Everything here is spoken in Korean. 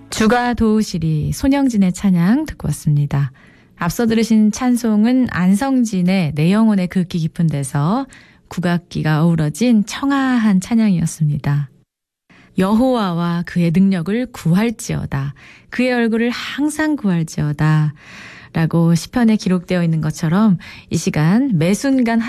주가 도우시리 손영진의 찬양 듣고 왔습니다. 앞서 들으신 찬송은 안성진의 내 영혼의 극기 깊은 데서 국악기가 어우러진 청아한 찬양이었습니다. 여호와와 그의 능력을 구할지어다. 그의 얼굴을 항상 구할지어다. 라고 시편에 기록되어 있는 것처럼 이 시간 매 순간